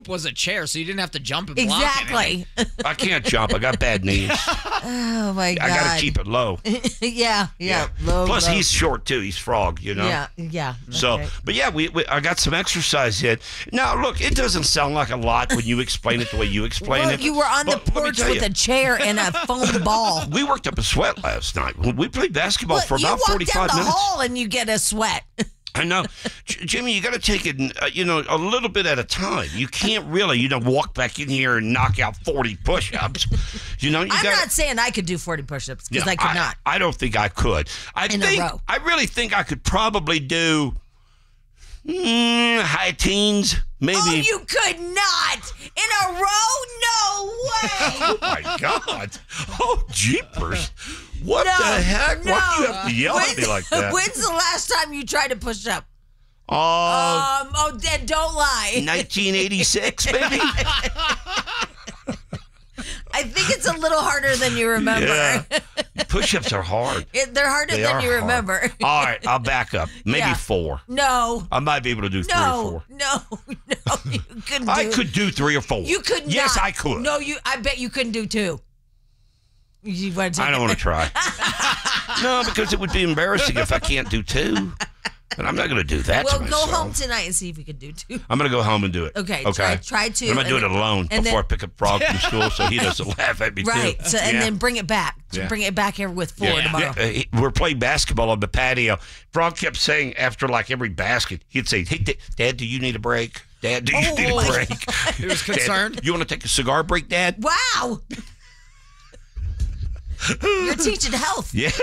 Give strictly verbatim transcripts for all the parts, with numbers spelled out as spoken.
was a chair, so you didn't have to jump and block Exactly. I can't jump. I got bad knees. Oh, my God. I got to keep it low. yeah, yeah. Low, Plus, low. he's short, too. He's frog, you know? Yeah, yeah. So, okay. but yeah, we, we I got some exercise in. Now, look, it doesn't sound like a lot when you explain it the way you explain Well, it. you were on but the let me porch tell with you, a chair and a foam ball. We worked up a sweat last night. We played basketball Look, for about you walk forty-five down the minutes. hall and you get a sweat. I know. J- Jimmy, you got to take it, uh, you know, a little bit at a time. You can't really, you know, walk back in here and knock out forty push-ups. You know, you I'm gotta, not saying I could do forty push-ups because Yeah, I could not. I don't think I could. I In a think row. I really think I could probably do mm, high teens, maybe. Oh, you could not! In a row? No way! Oh my God! Oh jeepers! What no, the heck? No. Why do you have to yell when, at me like that? When's the last time you tried to push up? Uh, um. Oh, then don't lie. nineteen eighty-six, maybe. I think it's a little harder than you remember. Yeah. Push-ups are hard. It, they're harder They than are you hard. remember. All right, I'll back up. Maybe Yeah. four. No. I might be able to do three or No. four. No. No. You couldn't do. I could do three or four. You could not. Yes, I could. No, you. I bet you couldn't do two. You want to take I don't it? want to try. No, because it would be embarrassing if I can't do two. But I'm not going to do that Well, to go myself. home tonight and see if you can do two. I'm going to go home and do it. Okay, Okay. try- try to, I'm going to do it and- alone and before then- I pick up Frog from school so he doesn't laugh at me, Right. too. So and Yeah. then bring it back. Yeah. Bring it back here with four Yeah. tomorrow. Yeah, uh, he- we're playing basketball on the patio. Frog kept saying after like every basket, he'd say, "Hey, D- Dad, do you need a break? Dad, do you Oh, need my a break?" He was "Dad, concerned. you want to take a cigar break, Dad? Wow. You're teaching health. Yes,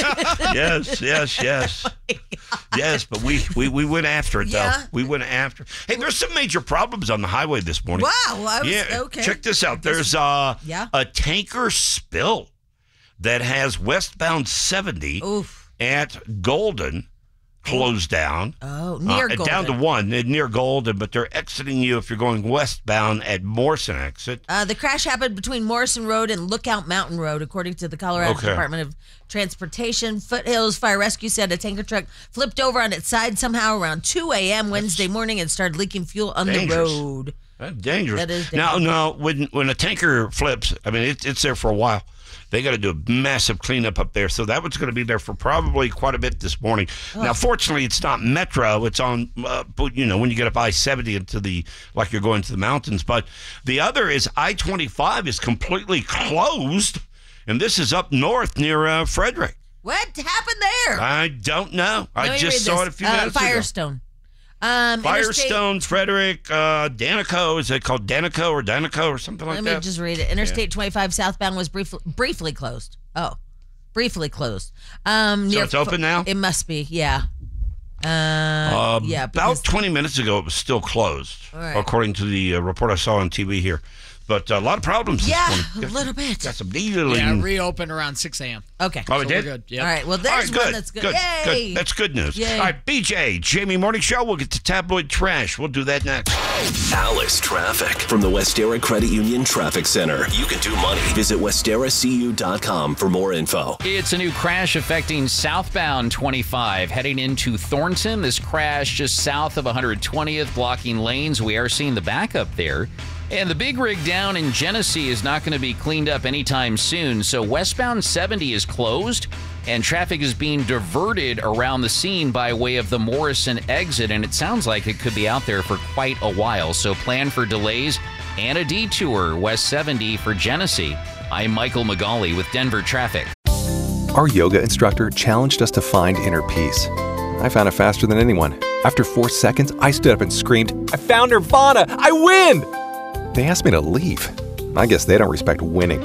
yes, yes, yes, yes. But we, we we went after it though. Yeah. We went after. it. Hey, there's some major problems on the highway this morning. Wow. I was, Yeah, okay. check this out. There's uh, Yeah. a tanker spill that has westbound seventy Oof. at Golden closed down. Oh, near Uh, Golden. down to one, uh, near Golden, but they're exiting you if you're going westbound at Morrison exit. Uh, the crash happened between Morrison Road and Lookout Mountain Road, according to the Colorado Okay. Department of Transportation. Foothills Fire Rescue said a tanker truck flipped over on its side somehow around two a.m. Wednesday morning and started leaking fuel on dangerous. the road. That's dangerous. That is Now, dangerous. no, when when a tanker flips, I mean, it, it's there for a while. They got to do a massive cleanup up there. So that one's going to be there for probably quite a bit this morning. Now, fortunately, it's not Metro. It's on, uh, you know, when you get up I seventy into the, like you're going to the mountains. But the other is I twenty-five is completely closed. And this is up north near uh, Frederick. What happened there? I don't know. I Let me just read saw this. it a few uh, minutes ago. Firestone. Um, Interstate- Firestone, Frederick, uh, Danico. Is it called Danico or Danico or something like Let me that? just read it. Interstate twenty-five southbound was briefly briefly closed. Oh, briefly closed. Um, So near it's open now? It must be. Yeah. Uh, Uh, yeah. about because- twenty minutes ago, it was still closed, All right. according to the uh, report I saw on T V here. But uh, a lot of problems Yeah, this a morning. little bit. Got some dealing. Yeah, reopened around six a.m. Okay. Oh, it So we're did? good. Yep. All right. Well, All there's right, good. one that's good. Good, Yay. good. That's good news. Yay. All right, B J, Jamie Morning Show. We'll get to tabloid trash. We'll do that next. Alice Traffic from the Westera Credit Union Traffic Center. You can do money. Visit westera c u dot com for more info. It's a new crash affecting southbound twenty-five heading into Thornton. This crash just south of one hundred twentieth, blocking lanes. We are seeing the backup there. And the big rig down in Genesee is not going to be cleaned up anytime soon. So westbound seventy is closed and traffic is being diverted around the scene by way of the Morrison exit. And it sounds like it could be out there for quite a while. So plan for delays and a detour west seventy for Genesee. I'm Michael McGauley with Denver Traffic. Our yoga instructor challenged us to find inner peace. I found it faster than anyone. After four seconds, I stood up and screamed, "I found Nirvana! I win!" They asked me to leave. I guess they don't respect winning.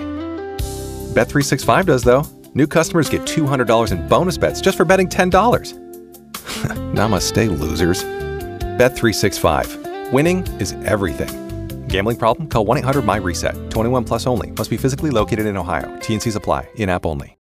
Bet three sixty-five does, though. New customers get two hundred dollars in bonus bets just for betting ten dollars. Namaste, losers. Bet three sixty-five. Winning is everything. Gambling problem? Call one eight hundred my reset. twenty-one plus only. Must be physically located in Ohio. T N Cs apply. In-app only.